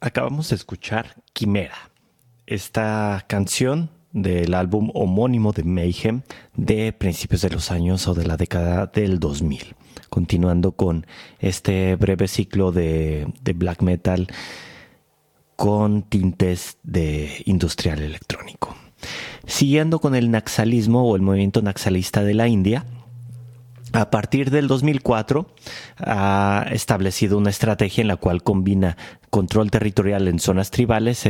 Acabamos de escuchar Quimera, esta canción del álbum homónimo de Mayhem de principios de los años o de la década del 2000. Continuando con este breve ciclo de black metal con tintes de industrial electrónico. Siguiendo con el naxalismo o el movimiento naxalista de la India, a partir del 2004 ha establecido una estrategia en la cual combina control territorial en zonas tribales,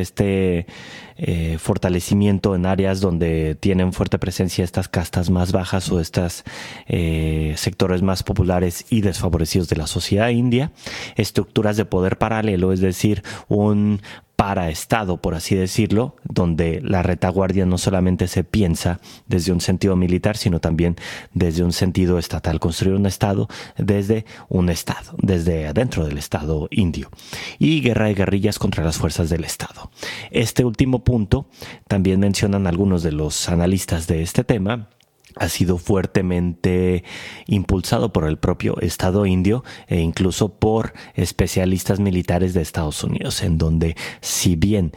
fortalecimiento en áreas donde tienen fuerte presencia estas castas más bajas o estos sectores más populares y desfavorecidos de la sociedad india, estructuras de poder paralelo, es decir, un paraestado, por así decirlo, donde la retaguardia no solamente se piensa desde un sentido militar, sino también desde un sentido estatal, construir un estado, desde adentro del estado indio, y guerra de guerrillas contra las fuerzas del estado. Este último punto, también mencionan algunos de los analistas de este tema, ha sido fuertemente impulsado por el propio Estado indio e incluso por especialistas militares de Estados Unidos, en donde si bien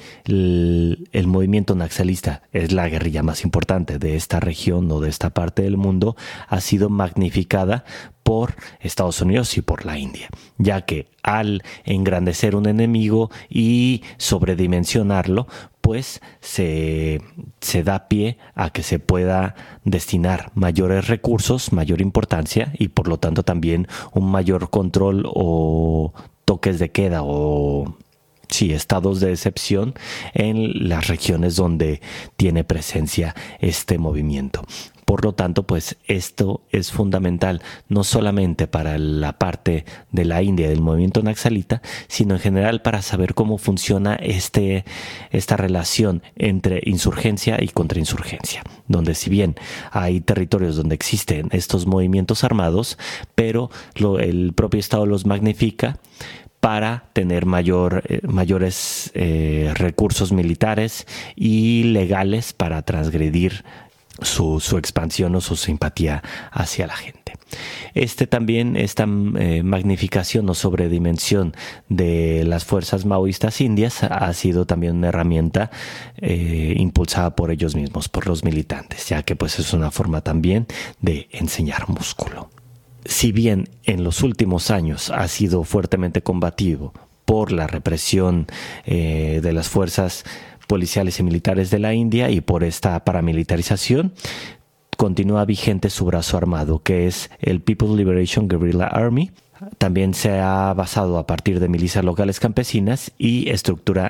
el movimiento naxalista es la guerrilla más importante de esta región o de esta parte del mundo, ha sido magnificada por Estados Unidos y por la India, ya que al engrandecer un enemigo y sobredimensionarlo, pues se da pie a que se pueda destinar mayores recursos, mayor importancia y por lo tanto también un mayor control o toques de queda o estados de excepción en las regiones donde tiene presencia este movimiento. Por lo tanto, pues esto es fundamental no solamente para la parte de la India del movimiento naxalita, sino en general para saber cómo funciona esta relación entre insurgencia y contrainsurgencia, donde si bien hay territorios donde existen estos movimientos armados, pero el propio Estado los magnifica para tener mayores recursos militares y legales para transgredir su expansión o su simpatía hacia la gente. Esta magnificación o sobredimensión de las fuerzas maoístas indias ha sido también una herramienta impulsada por ellos mismos, por los militantes, ya que pues es una forma también de enseñar músculo. Si bien en los últimos años ha sido fuertemente combatido por la represión de las fuerzas policiales y militares de la India y por esta paramilitarización, continúa vigente su brazo armado, que es el People's Liberation Guerrilla Army. También se ha basado a partir de milicias locales campesinas y estructura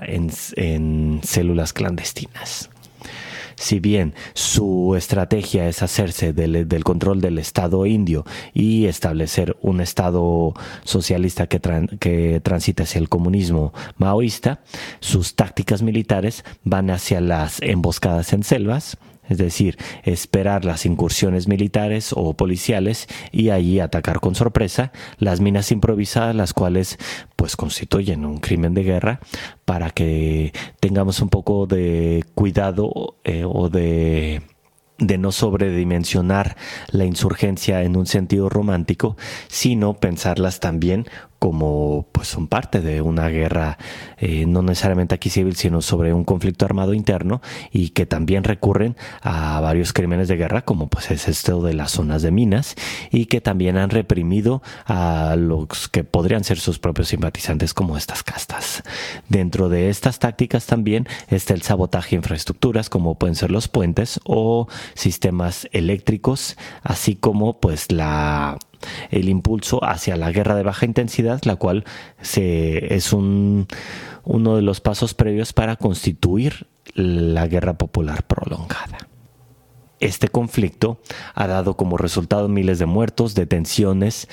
en células clandestinas. Si bien su estrategia es hacerse del control del Estado indio y establecer un Estado socialista que transita hacia el comunismo maoísta, sus tácticas militares van hacia las emboscadas en selvas, es decir, esperar las incursiones militares o policiales y allí atacar con sorpresa las minas improvisadas, las cuales pues constituyen un crimen de guerra, para que tengamos un poco de cuidado o de no sobredimensionar la insurgencia en un sentido romántico, sino pensarlas también como pues son parte de una guerra, no necesariamente aquí civil, sino sobre un conflicto armado interno, y que también recurren a varios crímenes de guerra, como pues es esto de las zonas de minas, y que también han reprimido a los que podrían ser sus propios simpatizantes, como estas castas. Dentro de estas tácticas también está el sabotaje de infraestructuras, como pueden ser los puentes o sistemas eléctricos, así como pues el impulso hacia la guerra de baja intensidad, la cual es uno de los pasos previos para constituir la guerra popular prolongada. Este conflicto ha dado como resultado miles de muertos, detenciones,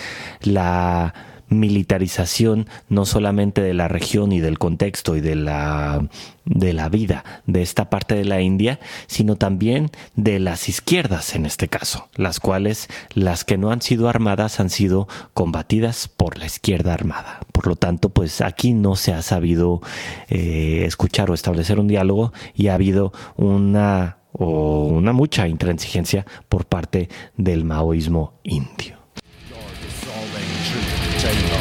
la militarización no solamente de la región y del contexto y de la vida de esta parte de la India, sino también de las izquierdas en este caso, las que no han sido armadas han sido combatidas por la izquierda armada. Por lo tanto, pues aquí no se ha sabido escuchar o establecer un diálogo, y ha habido una mucha intransigencia por parte del maoísmo indio.